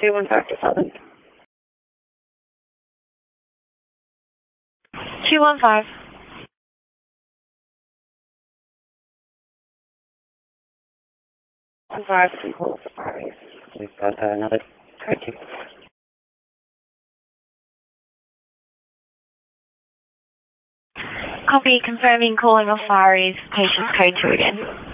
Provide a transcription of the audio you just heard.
215. 215. Five, Safaris. We've got another code. Copy, confirming calling of Safaris, patient code 2 again.